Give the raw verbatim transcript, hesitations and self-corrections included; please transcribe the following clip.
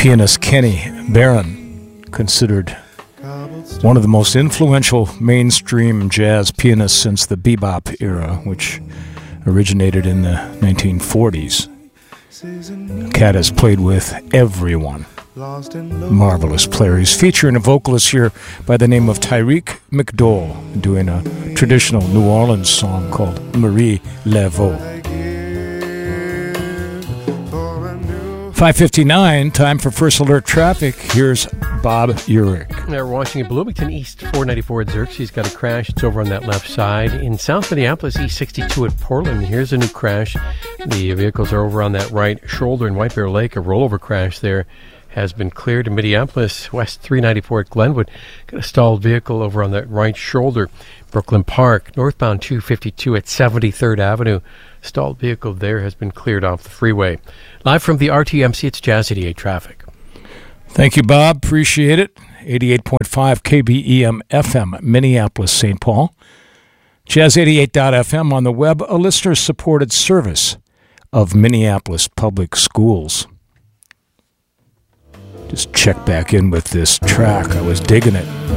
Pianist Kenny Barron, considered one of the most influential mainstream jazz pianists since the bebop era, which originated in the nineteen forties. Cat has played with everyone. Marvelous player. He's featuring a vocalist here by the name of Tyreek McDowell, doing a traditional New Orleans song called Marie Laveau. five fifty-nine, time for First Alert Traffic. Here's Bob Urich. We're watching at Bloomington East four ninety-four at Xerxes. Got a crash. It's over on that left side. In South Minneapolis, East sixty-two at Portland. Here's a new crash. The vehicles are over on that right shoulder in White Bear Lake. A rollover crash there has been cleared. In Minneapolis, West three ninety-four at Glenwood. Got a stalled vehicle over on that right shoulder. Brooklyn Park, northbound two fifty-two at seventy-third Avenue. Stalled vehicle there has been cleared off the freeway. Live from the R T M C, it's Jazz eighty-eight Traffic. Thank you, Bob. Appreciate it. eighty-eight point five K B E M F M, Minneapolis, Saint Paul. Jazz eighty-eight dot F M on the web, a listener-supported service of Minneapolis Public Schools. Just check back in with this track. I was digging it.